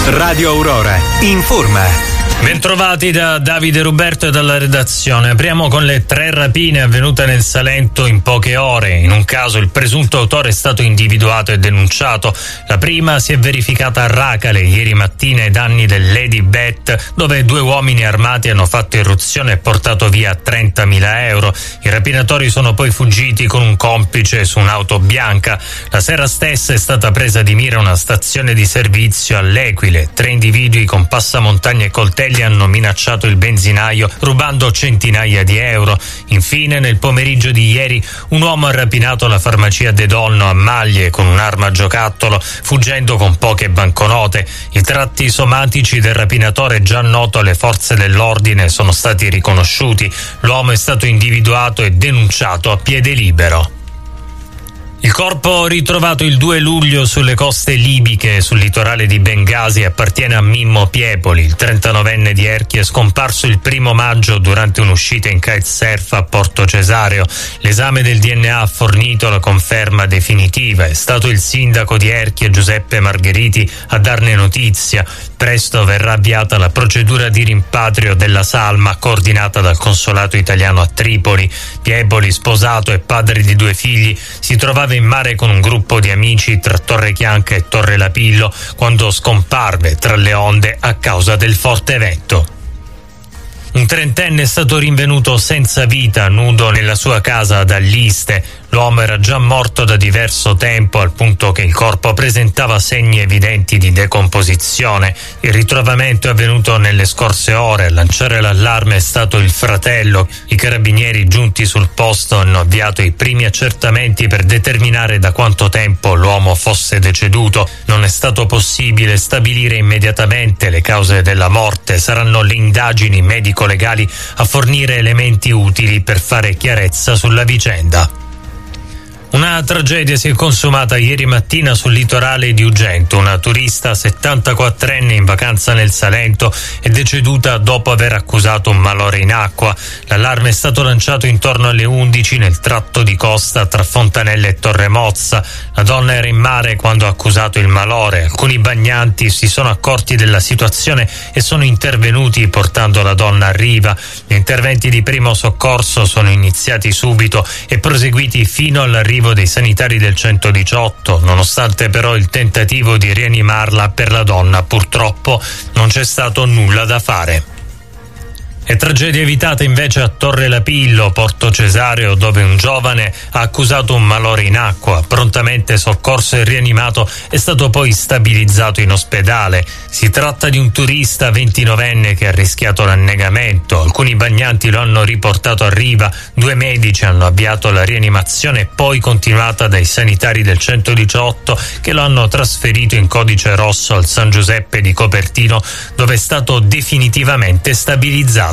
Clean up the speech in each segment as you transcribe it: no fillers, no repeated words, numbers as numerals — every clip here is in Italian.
Radio Aurora informa. Bentrovati da Davide Ruberto e dalla redazione. Apriamo con le 3 rapine avvenute nel Salento in poche ore. In un caso il presunto autore è stato individuato e denunciato. La prima si è verificata a Racale ieri mattina ai danni del Lady Bet, dove 2 uomini armati hanno fatto irruzione e portato via 30.000 euro. I rapinatori sono poi fuggiti con un complice su un'auto bianca. La sera stessa è stata presa di mira una stazione di servizio all'Equile. 3 individui con passamontagna e coltelli hanno minacciato il benzinaio rubando centinaia di euro. Infine, nel pomeriggio di ieri, un uomo ha rapinato la farmacia De Donno a Maglie con un'arma a giocattolo, fuggendo con poche banconote. I tratti somatici del rapinatore, già noto alle forze dell'ordine, sono stati riconosciuti. L'uomo è stato individuato e denunciato a piede libero. Il corpo ritrovato il 2 luglio sulle coste libiche sul litorale di Bengasi appartiene a Mimmo Piepoli. Il 39enne di Erchi è scomparso il 1 maggio durante un'uscita in kitesurf a Porto Cesareo. L'esame del DNA ha fornito la conferma definitiva. È stato il sindaco di Erchi, Giuseppe Margheriti, a darne notizia. Presto verrà avviata la procedura di rimpatrio della salma coordinata dal consolato italiano a Tripoli. Piepoli, sposato e padre di 2 figli, si trovava in mare con un gruppo di amici tra Torre Chianca e Torre Lapillo quando scomparve tra le onde a causa del forte vento. Un 30enne è stato rinvenuto senza vita, nudo nella sua casa ad Alliste. L'uomo era già morto da diverso tempo, al punto che il corpo presentava segni evidenti di decomposizione. Il ritrovamento è avvenuto nelle scorse ore. A lanciare l'allarme è stato il fratello. I carabinieri giunti sul posto hanno avviato i primi accertamenti per determinare da quanto tempo l'uomo fosse deceduto. Non è stato possibile stabilire immediatamente le cause della morte. Saranno le indagini medico-legali a fornire elementi utili per fare chiarezza sulla vicenda. Una tragedia si è consumata ieri mattina sul litorale di Ugento. Una turista 74enne in vacanza nel Salento è deceduta dopo aver accusato un malore in acqua. L'allarme è stato lanciato intorno alle 11 nel tratto di costa tra Fontanelle e Torremozza. La donna era in mare quando ha accusato il malore. Alcuni bagnanti si sono accorti della situazione e sono intervenuti portando la donna a riva. Gli interventi di primo soccorso sono iniziati subito e proseguiti fino all'arrivo dei sanitari del 118, nonostante però il tentativo di rianimarla, per la donna purtroppo non c'è stato nulla da fare. È tragedia evitata invece a Torre Lapillo, Porto Cesareo, dove un giovane ha accusato un malore in acqua. Prontamente soccorso e rianimato, è stato poi stabilizzato in ospedale. Si tratta di un turista 29enne che ha rischiato l'annegamento. Alcuni bagnanti lo hanno riportato a riva, 2 medici hanno avviato la rianimazione, poi continuata dai sanitari del 118 che lo hanno trasferito in codice rosso al San Giuseppe di Copertino, dove è stato definitivamente stabilizzato.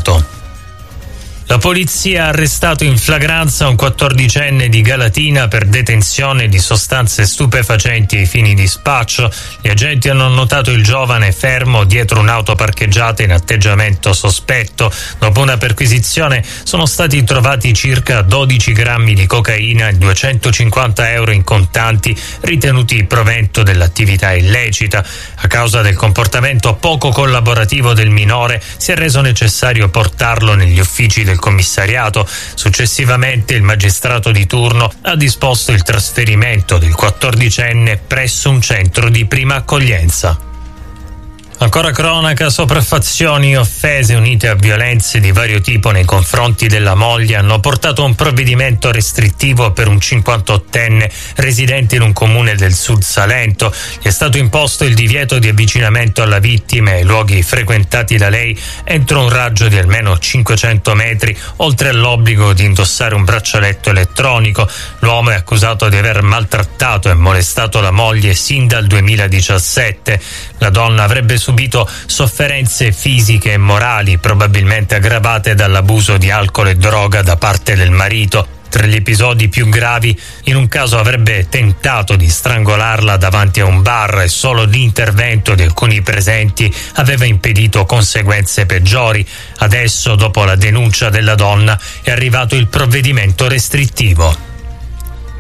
La polizia ha arrestato in flagranza un 14enne di Galatina per detenzione di sostanze stupefacenti ai fini di spaccio. Gli agenti hanno notato il giovane fermo dietro un'auto parcheggiata in atteggiamento sospetto. Dopo una perquisizione sono stati trovati circa 12 grammi di cocaina e 250 euro in contanti ritenuti provento dell'attività illecita. A causa del comportamento poco collaborativo del minore si è reso necessario portarlo negli uffici del commissariato. Successivamente il magistrato di turno ha disposto il trasferimento del 14enne presso un centro di prima accoglienza. Ancora cronaca, sopraffazioni e offese unite a violenze di vario tipo nei confronti della moglie hanno portato a un provvedimento restrittivo per un 58enne residente in un comune del Sud Salento. Gli è stato imposto il divieto di avvicinamento alla vittima e ai luoghi frequentati da lei entro un raggio di almeno 500 metri, oltre all'obbligo di indossare un braccialetto elettronico. L'uomo è accusato di aver maltrattato e molestato la moglie sin dal 2017. La donna avrebbe subito sofferenze fisiche e morali, probabilmente aggravate dall'abuso di alcol e droga da parte del marito. Tra gli episodi più gravi, in un caso avrebbe tentato di strangolarla davanti a un bar e solo l'intervento di alcuni presenti aveva impedito conseguenze peggiori. Adesso, dopo la denuncia della donna, è arrivato il provvedimento restrittivo.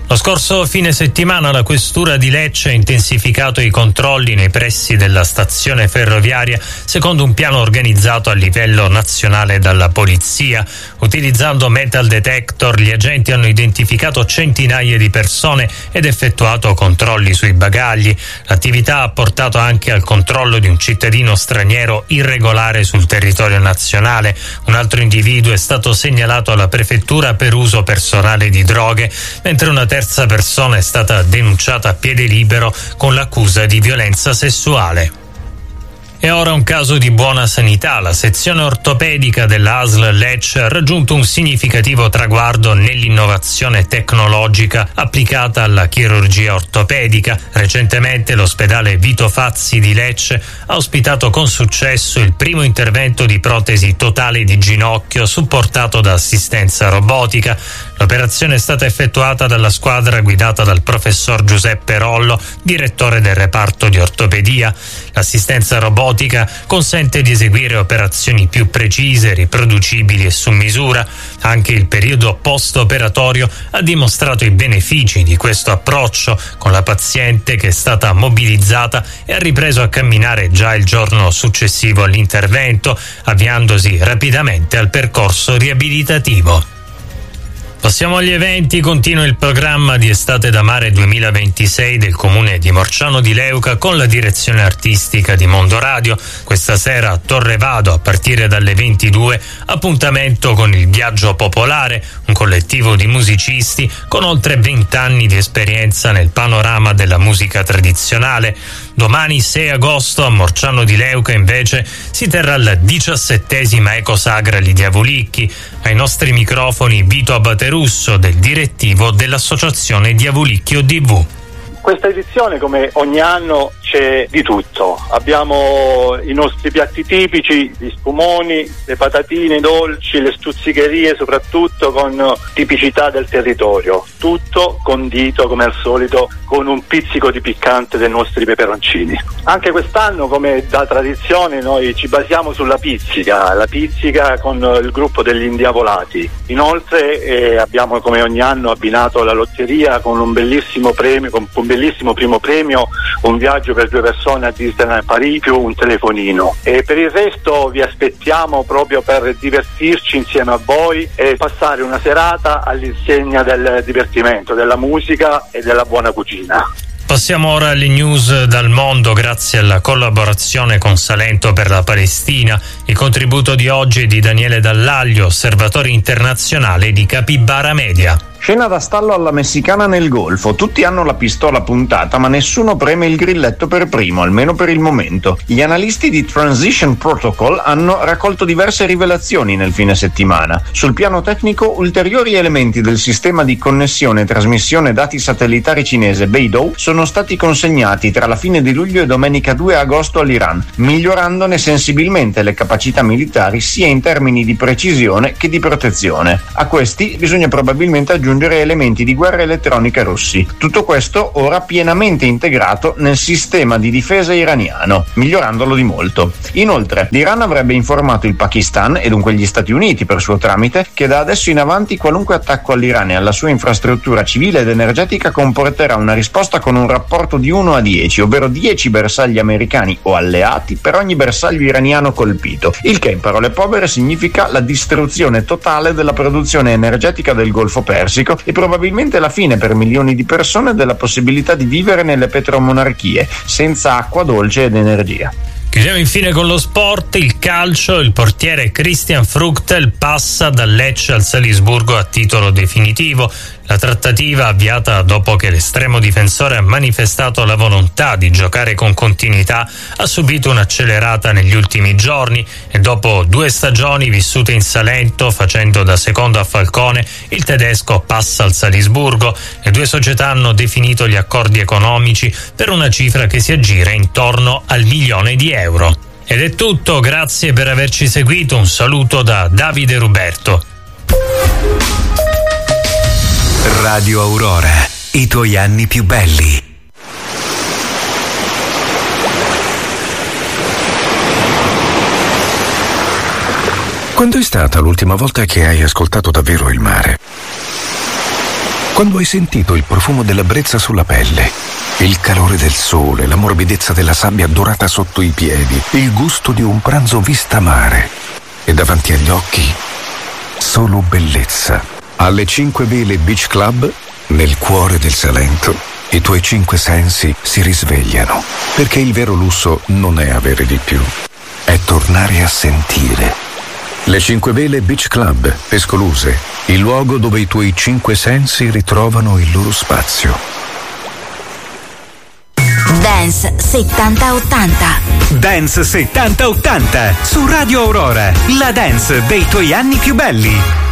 Lo scorso fine settimana la questura di Lecce ha intensificato i controlli nei pressi della stazione ferroviaria secondo un piano organizzato a livello nazionale dalla polizia. Utilizzando metal detector, gli agenti hanno identificato centinaia di persone ed effettuato controlli sui bagagli. L'attività ha portato anche al controllo di un cittadino straniero irregolare sul territorio nazionale. Un altro individuo è stato segnalato alla prefettura per uso personale di droghe, mentre una terza persona è stata denunciata a piede libero con l'accusa di violenza sessuale. E ora un caso di buona sanità. La sezione ortopedica della ASL Lecce ha raggiunto un significativo traguardo nell'innovazione tecnologica applicata alla chirurgia ortopedica. Recentemente l'ospedale Vito Fazzi di Lecce ha ospitato con successo il primo intervento di protesi totale di ginocchio supportato da assistenza robotica. L'operazione è stata effettuata dalla squadra guidata dal professor Giuseppe Rollo, direttore del reparto di ortopedia. L'assistenza robotica consente di eseguire operazioni più precise, riproducibili e su misura. Anche il periodo post-operatorio ha dimostrato i benefici di questo approccio, con la paziente che è stata mobilizzata e ha ripreso a camminare già il giorno successivo all'intervento, avviandosi rapidamente al percorso riabilitativo. Passiamo agli eventi. Continua il programma di Estate da Mare 2026 del comune di Morciano di Leuca con la direzione artistica di Mondo Radio. Questa sera a Torre Vado, a partire dalle 22, appuntamento con il Viaggio Popolare, un collettivo di musicisti con oltre 20 anni di esperienza nel panorama della musica tradizionale. Domani 6 agosto a Morciano di Leuca invece si terrà la 17ª Ecosagra Li Diavolicchi. Ai nostri microfoni Vito Abaterusso, del direttivo dell'associazione Diavolicchi ODV. Questa edizione, come ogni anno, c'è di tutto. Abbiamo i nostri piatti tipici, gli spumoni, le patatine dolci, le stuzzicherie soprattutto con tipicità del territorio. Tutto condito come al solito con un pizzico di piccante dei nostri peperoncini. Anche quest'anno, come da tradizione, noi ci basiamo sulla pizzica, la pizzica con il gruppo degli Indiavolati. Inoltre abbiamo come ogni anno abbinato la lotteria con un bellissimo premio, con un bellissimo primo premio, un viaggio per 2 persone a Disneyland Paris più un telefonino. E per il resto vi aspettiamo proprio per divertirci insieme a voi e passare una serata all'insegna del divertimento, della musica e della buona cucina. Passiamo ora alle news dal mondo grazie alla collaborazione con Salento per la Palestina. Il contributo di oggi è di Daniele Dallaglio, osservatore internazionale di Capibara Media. Scena da stallo alla messicana nel Golfo. Tutti hanno la pistola puntata, ma nessuno preme il grilletto per primo, almeno per il momento. Gli analisti di Transition Protocol hanno raccolto diverse rivelazioni nel fine settimana. Sul piano tecnico, ulteriori elementi del sistema di connessione e trasmissione dati satellitari cinese Beidou sono stati consegnati tra la fine di luglio e domenica 2 agosto all'Iran, migliorandone sensibilmente le capacità militari sia in termini di precisione che di protezione. A questi bisogna probabilmente aggiungere elementi di guerra elettronica russi. Tutto questo ora pienamente integrato nel sistema di difesa iraniano, migliorandolo di molto. Inoltre, l'Iran avrebbe informato il Pakistan e dunque gli Stati Uniti per suo tramite che da adesso in avanti qualunque attacco all'Iran e alla sua infrastruttura civile ed energetica comporterà una risposta con un rapporto di 1 a 10, ovvero 10 bersagli americani o alleati per ogni bersaglio iraniano colpito, il che in parole povere significa la distruzione totale della produzione energetica del Golfo Persico e probabilmente la fine per milioni di persone della possibilità di vivere nelle petromonarchie senza acqua dolce ed energia. Chiudiamo infine con lo sport, il calcio. Il portiere Christian Fruchtel passa dal Lecce al Salisburgo a titolo definitivo. La trattativa, avviata dopo che l'estremo difensore ha manifestato la volontà di giocare con continuità, ha subito un'accelerata negli ultimi giorni e dopo 2 stagioni vissute in Salento facendo da secondo a Falcone, il tedesco passa al Salisburgo. Le 2 società hanno definito gli accordi economici per una cifra che si aggira intorno al €1 milione. Ed è tutto, grazie per averci seguito, un saluto da Davide Ruberto. Radio Aurora, i tuoi anni più belli. Quando è stata l'ultima volta che hai ascoltato davvero il mare? Quando hai sentito il profumo della brezza sulla pelle, il calore del sole, la morbidezza della sabbia dorata sotto i piedi, il gusto di un pranzo vista mare e davanti agli occhi solo bellezza. Alle 5 Vele Beach Club, nel cuore del Salento, i tuoi 5 sensi si risvegliano, perché il vero lusso non è avere di più, è tornare a sentire. Le 5 Vele Beach Club, Pescoluse, il luogo dove i tuoi 5 sensi ritrovano il loro spazio. Dance 70-80. Dance 70-80 su Radio Aurora, la dance dei tuoi anni più belli.